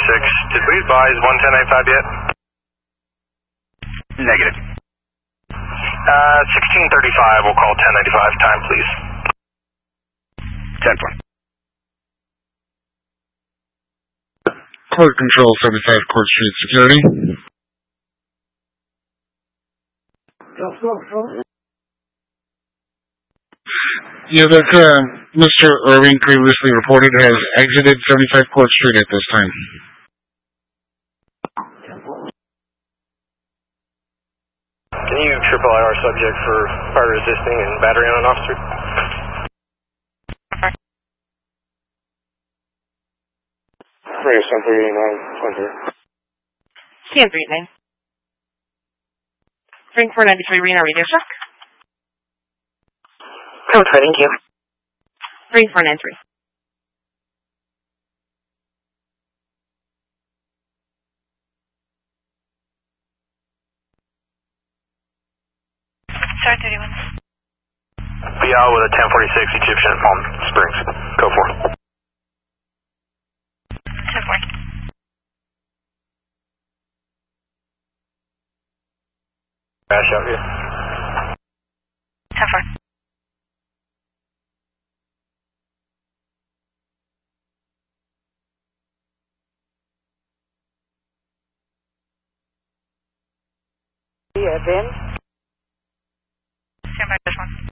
Did we advise 11085 yet? Negative. 1635, we'll call 1095. Time, please. 10-4. Court Control, 75 Court Street Security. Yeah, that Mr. Irving previously reported has exited 75 Court Street at this time. Can you triple IR subject for fire resisting and battery on an officer? Radio 739, Scan 39. Ring 493, Reno Radio Shack. Code 4, thank you. Ring 493. Star 31. Be out with a 1046 Egyptian at Palm Springs. Go for it. 10-4. Crash out here. 10-4. Yeah, Ben? Stand by this one.